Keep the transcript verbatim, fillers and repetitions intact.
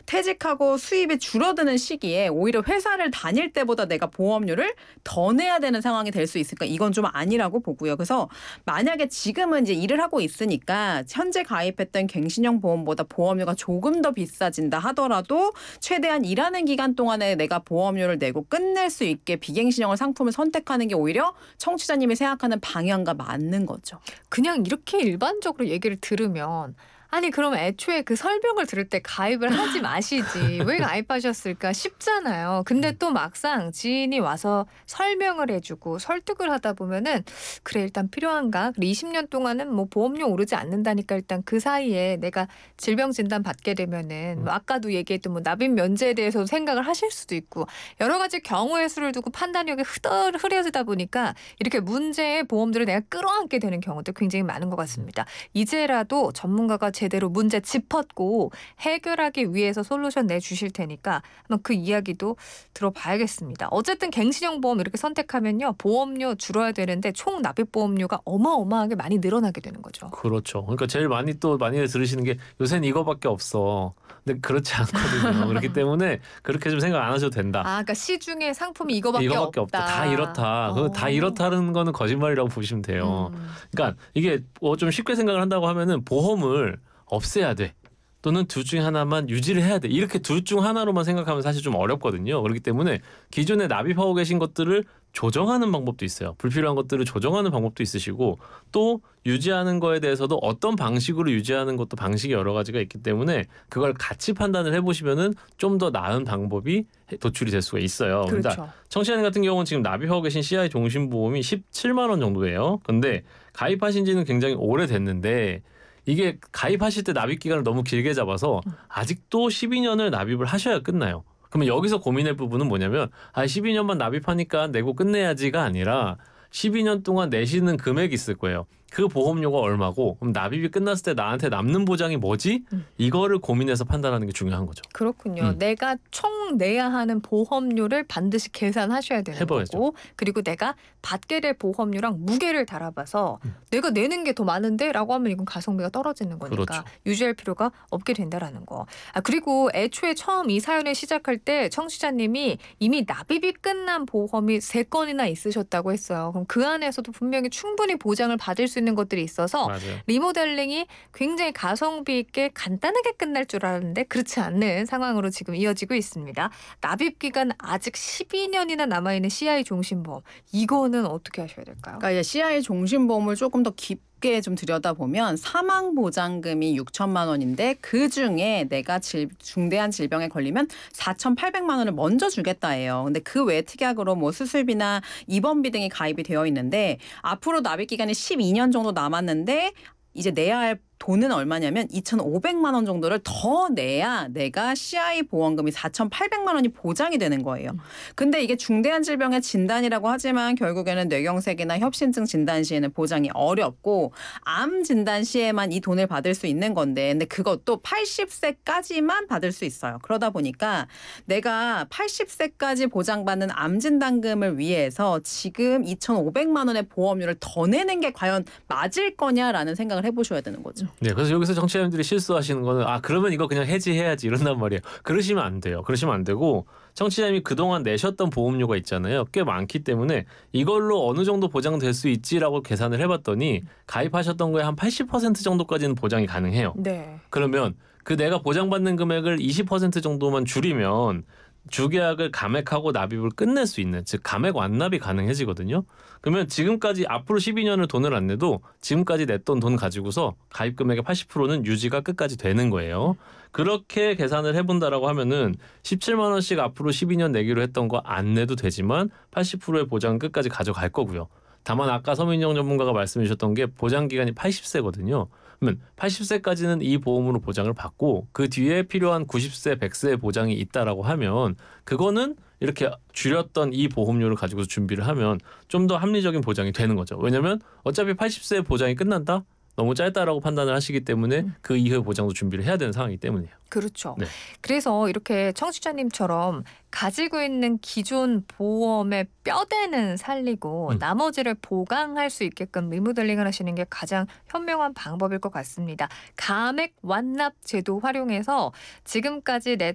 퇴직하고 수입이 줄어드는 시기에 오히려 회사를 다닐 때보다 내가 보험료를 더 내야 되는 상황이 될 수 있으니까 이건 좀 아니라고 보고요. 그래서 만약에 지금은 이제 일을 하고 있으니까 현재 가입했던 갱신형 보험보다 보험료가 조금 더 비싸진다 하더라도 최대한 일하는 기간 동안에 내가 보험료를 내고 끝낼 수 있게 비갱신형을 상품을 선택하는 게 오히려 청취자님이 생각하는 방향과 맞는 거죠. 그냥 이렇게 일반적으로 얘기를 들으면 아니 그럼 애초에 그 설명을 들을 때 가입을 하지 마시지 왜 가입하셨을까 싶잖아요. 근데 또 막상 지인이 와서 설명을 해주고 설득을 하다 보면은 그래 일단 필요한가? 그래 이십 년 동안은 뭐 보험료 오르지 않는다니까 일단 그 사이에 내가 질병 진단 받게 되면은 뭐 아까도 얘기했던 뭐 납입 면제에 대해서 생각을 하실 수도 있고 여러 가지 경우의 수를 두고 판단력이 흐덜 흐려지다 보니까 이렇게 문제의 보험들을 내가 끌어안게 되는 경우도 굉장히 많은 것 같습니다. 이제라도 전문가가 제대로 문제 짚었고 해결하기 위해서 솔루션 내주실 테니까 한번 그 이야기도 들어봐야겠습니다. 어쨌든 갱신형 보험 이렇게 선택하면요. 보험료 줄어야 되는데 총 납입 보험료가 어마어마하게 많이 늘어나게 되는 거죠. 그렇죠. 그러니까 제일 많이 또 많이 들으시는 게 요새는 이거밖에 없어. 근데 그렇지 않거든요. 그렇기 때문에 그렇게 좀 생각 안 하셔도 된다. 아, 그러니까 시중에 상품이 이거밖에, 이거밖에 없다. 없다. 다 이렇다. 어. 다 이렇다는 거는 거짓말이라고 보시면 돼요. 음. 그러니까 이게 뭐 좀 쉽게 생각을 한다고 하면은 보험을 없애야 돼. 또는 둘 중에 하나만 유지를 해야 돼. 이렇게 둘 중 하나로만 생각하면 사실 좀 어렵거든요. 그렇기 때문에 기존에 납입하고 계신 것들을 조정하는 방법도 있어요. 불필요한 것들을 조정하는 방법도 있으시고 또 유지하는 거에 대해서도 어떤 방식으로 유지하는 것도 방식이 여러 가지가 있기 때문에 그걸 같이 판단을 해보시면은 좀 더 나은 방법이 도출이 될 수가 있어요. 그렇죠. 그러니까 청취자님 같은 경우는 지금 납입하고 계신 씨아이 종신보험이 십칠만 원 정도예요. 근데 가입하신 지는 굉장히 오래됐는데 이게 가입하실 때 납입 기간을 너무 길게 잡아서 아직도 십이 년을 납입을 하셔야 끝나요. 그러면 여기서 고민할 부분은 뭐냐면 아 십이 년만 납입하니까 내고 끝내야지가 아니라 십이 년 동안 내시는 금액이 있을 거예요. 그 보험료가 얼마고 그럼 납입이 끝났을 때 나한테 남는 보장이 뭐지? 음. 이거를 고민해서 판단하는 게 중요한 거죠. 그렇군요. 음. 내가 총 내야 하는 보험료를 반드시 계산하셔야 되는 해봐야죠. 거고 그리고 내가 받게 될 보험료랑 무게를 달아봐서 음. 내가 내는 게 더 많은데 라고 하면 이건 가성비가 떨어지는 거니까 그렇죠. 유지할 필요가 없게 된다라는 거. 아, 그리고 애초에 처음 이 사연을 시작할 때 청취자님이 이미 납입이 끝난 보험이 세 건이나 있으셨다고 했어요. 그럼 그 안에서도 분명히 충분히 보장을 받을 수 있는 것들이 있어서 맞아요. 리모델링이 굉장히 가성비 있게 간단하게 끝날 줄 알았는데 그렇지 않는 상황으로 지금 이어지고 있습니다. 납입 기간 아직 십이 년이나 남아있는 씨아이 종신보험 이거는 어떻게 하셔야 될까요? 그러니까 이제 씨아이 종신보험을 조금 더 깊게 좀 들여다보면 사망보장금이 육천만 원인데 그중에 내가 질, 중대한 질병에 걸리면 사천팔백만 원을 먼저 주겠다예요. 근데 그 외 특약으로 뭐 수술비나 입원비 등이 가입이 되어 있는데 앞으로 납입 기간이 십이 년 정도 남았는데 이제 내야 할 돈은 얼마냐면 이천오백만 원 정도를 더 내야 내가 씨아이 보험금이 사천팔백만 원이 보장이 되는 거예요. 근데 이게 중대한 질병의 진단이라고 하지만 결국에는 뇌경색이나 협심증 진단 시에는 보장이 어렵고 암 진단 시에만 이 돈을 받을 수 있는 건데 근데 그것도 팔십 세까지만 받을 수 있어요. 그러다 보니까 내가 팔십 세까지 보장받는 암 진단금을 위해서 지금 이천오백만 원의 보험료를 더 내는 게 과연 맞을 거냐라는 생각을 해보셔야 되는 거죠. 네, 그래서 여기서 청취자님들이 실수하시는 거는 아 그러면 이거 그냥 해지해야지 이런단 말이에요. 그러시면 안 돼요. 그러시면 안 되고 청취자님이 그동안 내셨던 보험료가 있잖아요. 꽤 많기 때문에 이걸로 어느 정도 보장될 수 있지라고 계산을 해봤더니 가입하셨던 거에 한 팔십 퍼센트 정도까지는 보장이 가능해요. 네. 그러면 그 내가 보장받는 금액을 이십 퍼센트 정도만 줄이면 주계약을 감액하고 납입을 끝낼 수 있는 즉 감액 완납이 가능해지거든요. 그러면 지금까지 앞으로 십이 년을 돈을 안 내도 지금까지 냈던 돈 가지고서 가입 금액의 팔십 퍼센트는 유지가 끝까지 되는 거예요. 그렇게 계산을 해본다라고 하면은 십칠만 원씩 앞으로 십이 년 내기로 했던 거 안 내도 되지만 팔십 퍼센트의 보장 끝까지 가져갈 거고요. 다만 아까 서민영 전문가가 말씀해 주셨던 게 보장 기간이 팔십 세거든요. 그러면 팔십 세까지는 이 보험으로 보장을 받고 그 뒤에 필요한 구십 세, 백 세의 보장이 있다라고 하면 그거는 이렇게 줄였던 이 보험료를 가지고 준비를 하면 좀 더 합리적인 보장이 되는 거죠. 왜냐하면 어차피 팔십 세의 보장이 끝난다? 너무 짧다라고 판단을 하시기 때문에 그 이후의 보장도 준비를 해야 되는 상황이기 때문이에요. 그렇죠. 네. 그래서 이렇게 청취자님처럼 가지고 있는 기존 보험의 뼈대는 살리고 음. 나머지를 보강할 수 있게끔 리모델링을 하시는 게 가장 현명한 방법일 것 같습니다. 감액 완납 제도 활용해서 지금까지 내